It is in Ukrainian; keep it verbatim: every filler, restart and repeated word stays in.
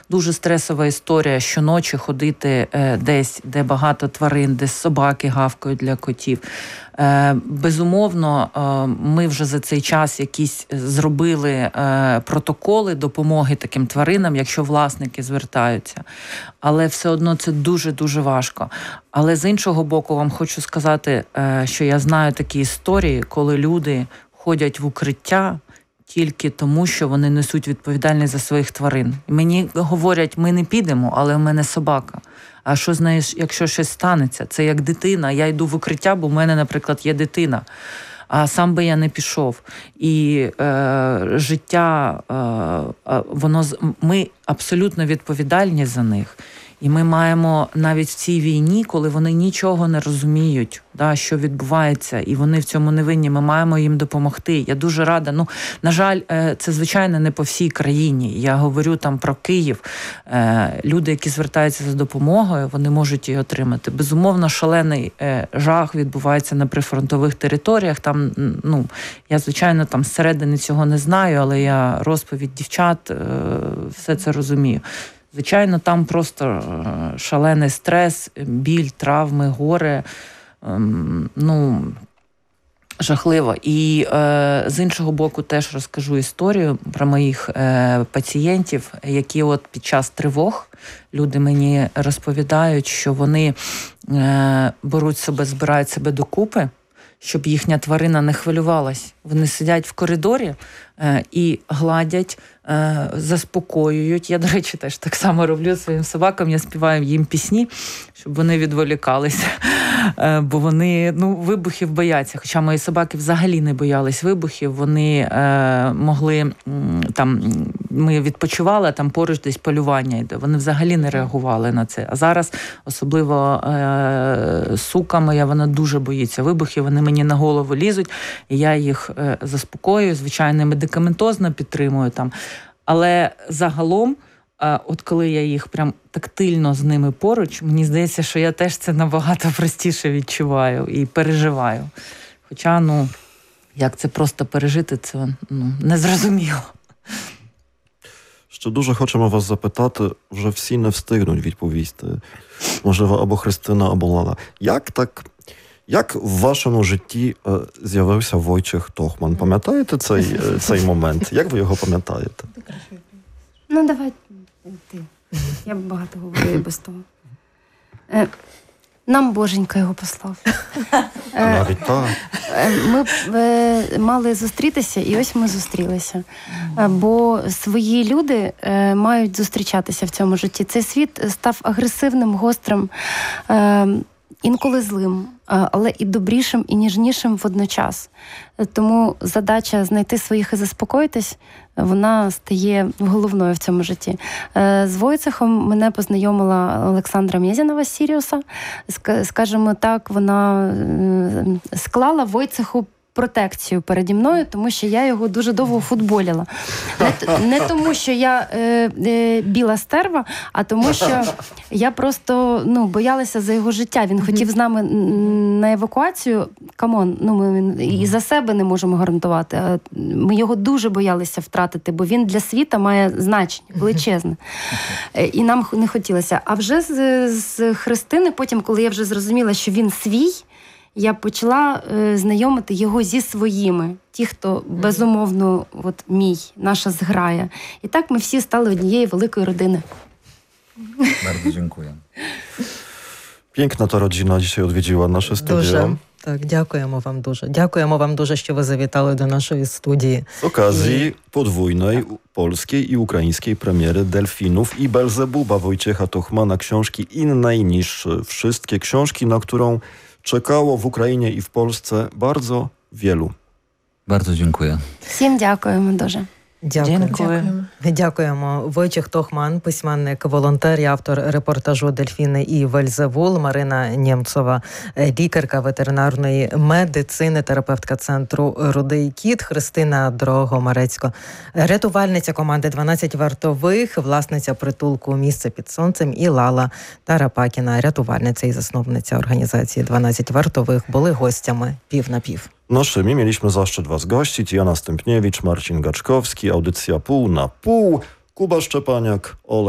дуже стресова історія щоночі ходити е, десь, де багато тварин, де собаки гавкають для котів. Е, безумовно, е, ми вже за цей час якісь зробили е, протоколи допомоги таким тваринам, якщо власники звертаються. Але все одно це дуже-дуже важко. Але з іншого боку, вам хочу сказати, е, що я знаю такі історії, коли люди ходять в укриття тільки тому, що вони несуть відповідальність за своїх тварин. Мені говорять, ми не підемо, але в мене собака. А що, знаєш, якщо щось станеться? Це як дитина. Я йду в укриття, бо в мене, наприклад, є дитина. А сам би я не пішов. І е, життя, е, воно, ми абсолютно відповідальні за них. І ми маємо навіть в цій війні, коли вони нічого не розуміють, да, що відбувається, і вони в цьому не винні, ми маємо їм допомогти. Я дуже рада. Ну, на жаль, це, звичайно, не по всій країні. Я говорю там про Київ. Люди, які звертаються за допомогою, вони можуть її отримати. Безумовно, шалений жах відбувається на прифронтових територіях. Там, ну, я, звичайно, там зсередини цього не знаю, але я розповідь дівчат, все це розумію. Звичайно, там просто шалений стрес, біль, травми, горе, ну, жахливо. І е, з іншого боку теж розкажу історію про моїх е, пацієнтів, які от під час тривог, люди мені розповідають, що вони е, беруть себе, збирають себе докупи, щоб їхня тварина не хвилювалась. Вони сидять в коридорі е, і гладять, е, заспокоюють. Я, до речі, теж так само роблю своїм собакам. Я співаю їм пісні, щоб вони відволікалися. Е, бо вони, ну, вибухів бояться. Хоча мої собаки взагалі не боялись вибухів. Вони е, могли, там, ми відпочивали, а там поруч десь полювання йде. Вони взагалі не реагували на це. А зараз, особливо е, сука моя, вона дуже боїться вибухів. Вони мені на голову лізуть, і я їх е, заспокоюю, звичайно, медикаментозно підтримую там. Але загалом, е, от коли я їх прям тактильно з ними поруч, мені здається, що я теж це набагато простіше відчуваю і переживаю. Хоча, ну, як це просто пережити, це, ну, незрозуміло. Ще дуже хочемо вас запитати, вже всі не встигнуть відповісти. Можливо, або Христина, або Лала. Як так... Як в вашому житті е, з'явився Войчех Тохман? Пам'ятаєте цей, е, цей момент? Як ви його пам'ятаєте? Ну, давай ти. Я багато говорю і без того. Е, нам Боженька його послав. Е, Навіть так. Е, ми е, мали зустрітися, і ось ми зустрілися. Е, бо свої люди е, мають зустрічатися в цьому житті. Цей світ став агресивним, гострим, е, інколи злим, але і добрішим, і ніжнішим водночас. Тому задача знайти своїх і заспокоїтись, вона стає головною в цьому житті. З Войцехом мене познайомила Олександра Мєзінова з Сіріуса. Скажімо так, вона склала Войцеху протекцію переді мною, тому що я його дуже довго футболіла. Не, не тому, що я е, е, біла стерва, а тому, що я просто, ну, боялася за його життя. Він хотів з нами на евакуацію. Камон, ну, ми і за себе не можемо гарантувати. Ми його дуже боялися втратити, бо він для світу має значення величезне. І нам не хотілося. А вже з, з Христини, потім, коли я вже зрозуміла, що він свій, я почала е, знайомити його зі своїми. Ті, хто, безумовно, от мій, наша зграя. І так ми всі стали однією великою родиною. Bardzo dziękuję. Piękna ta rodzina dzisiaj odwiedziła nasze studio. Дуже. Так, дякуємо вам дуже. Дякуємо вам дуже, що ви завітали до нашої студії. Z okazji podwójnej polskiej i ukraińskiej premiery Delfinów i Belzebuba Wojciecha Tochmana, książki innej niż wszystkie, książki, na którą czekało w Ukrainie i w Polsce bardzo wielu. Bardzo dziękuję. Всім дякуємо дуже. Дякуємо. Дякую. Дякуємо. Войчех Тохман, письменник, волонтер і автор репортажу «Дельфіни і Вельзевул», Марина Нємцова, лікарка ветеринарної медицини, терапевтка центру «Рудий кіт», Христина Дрогомарецько, рятувальниця команди «дванадцять вартових», власниця притулку «Місце під сонцем», і Лала Тарапакіна, рятувальниця і засновниця організації «дванадцять вартових», були гостями «Пів на пів». Naszymi mieliśmy zaszczyt was gościć. Jana Stępniewicz, Marcin Gaczkowski, audycja Pół na Pół, Kuba Szczepaniak, Ola